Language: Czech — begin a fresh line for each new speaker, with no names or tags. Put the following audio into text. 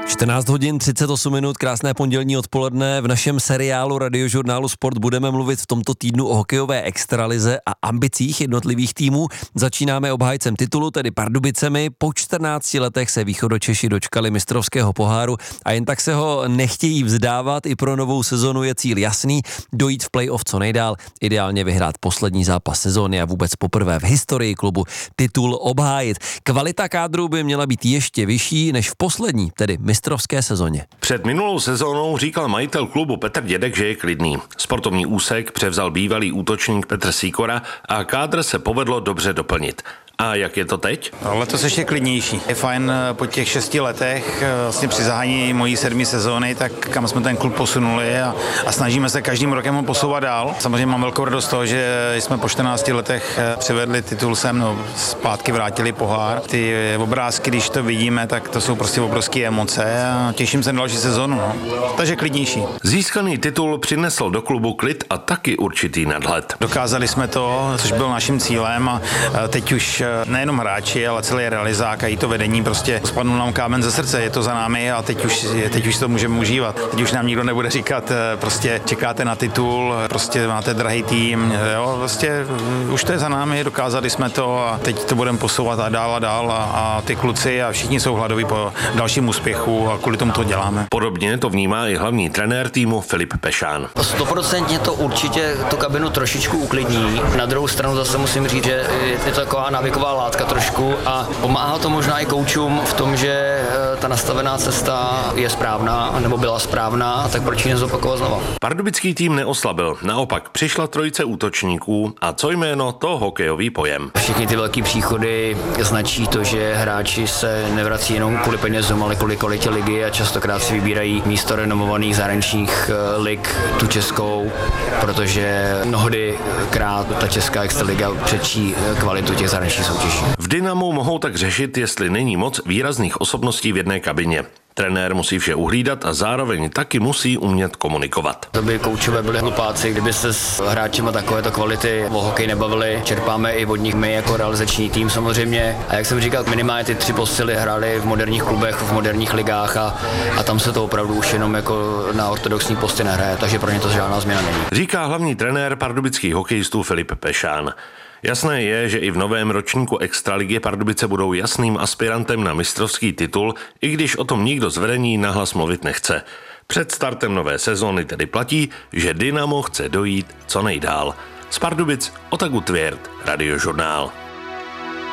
14 hodin 38 minut, krásné pondělní odpoledne. V našem seriálu Radiožurnálu Sport budeme mluvit v tomto týdnu o hokejové extralize a ambicích jednotlivých týmů. Začínáme obhájcem titulu, tedy Pardubicemi. Po 14 letech se Východočeši dočkali mistrovského poháru a jen tak se ho nechtějí vzdávat. I pro novou sezonu je cíl jasný, dojít v playoff co nejdál, ideálně vyhrát poslední zápas sezóny a vůbec poprvé v historii klubu titul obhájit. Kvalita kádru by měla být ještě vyšší než v poslední, tedy mistrovské sezóně.
Před minulou sezónou říkal majitel klubu Petr Dědek, že je klidný. Sportovní úsek převzal bývalý útočník Petr Sýkora a kádr se povedlo dobře doplnit. A jak je to teď?
Letos ještě klidnější. Je fajn po těch 6 letech, vlastně při zahájení mojí 7. sezóny, tak kam jsme ten klub posunuli a snažíme se každým rokem ho posouvat dál. Samozřejmě mám velkou radost z toho, že jsme po 14 letech přivedli titul sem, zpátky vrátili pohár. Ty obrázky, když to vidíme, tak to jsou prostě obrovské emoce a těším se na další sezónu. Takže klidnější.
Získaný titul přinesl do klubu klid a taky určitý nadhled.
Dokázali jsme to, což byl naším cílem a teď už nejenom hráči, ale celý realizák a i to vedení prostě spadnul nám kámen ze srdce, je to za námi a teď už to můžeme užívat. Teď už nám nikdo nebude říkat, prostě čekáte na titul, prostě máte drahý tým, jo, prostě už to je za námi, dokázali jsme to a teď to budeme posouvat a dál a ty kluci a všichni jsou hladoví po dalším úspěchu a kvůli tomu to děláme.
Podobně to vnímá i hlavní trenér týmu Filip Pešán.
100% to určitě tu kabinu trošičku uklidní. Na druhou stranu zase musím říct, že je to taková návyková látka trošku a pomáhá to možná i koučům v tom, že ta nastavená cesta je správná, nebo byla správná, tak proč ji nezopakovat znova.
Pardubický tým neoslabil, naopak přišla trojice útočníků a co jméno, to hokejový pojem.
Všechny ty velký příchody značí to, že hráči se nevrací jenom kvůli penězům, ale kvůli kvalitě ligy a častokrát si vybírají místo renomovaných zahraničních lig tu českou, protože mnohdykrát ta česká extraliga předčí kvalitu těch zahraničních soutěží.
V Dynamu mohou tak řešit, jestli není moc výrazných osobností v jedné kabině. Trenér musí vše uhlídat a zároveň taky musí umět komunikovat.
To by koučové byli hlupáci, kdyby se s hráčima takovéto kvality o hokej nebavili. Čerpáme i od nich my jako realizační tým samozřejmě. A jak jsem říkal, minimálně ty 3 posily hráli v moderních klubech, v moderních ligách a tam se to opravdu už jenom jako na ortodoxní posty nehraje, takže pro ně to žádná změna není.
Říká hlavní trenér pardubických hokejistů Filip Pešán. Jasné je, že i v novém ročníku extraligy Pardubice budou jasným aspirantem na mistrovský titul, i když o tom nikdo z vedení nahlas mluvit nechce. Před startem nové sezóny tedy platí, že Dynamo chce dojít co nejdál. Z Pardubic Otaku Tvěrt, Radiožurnál.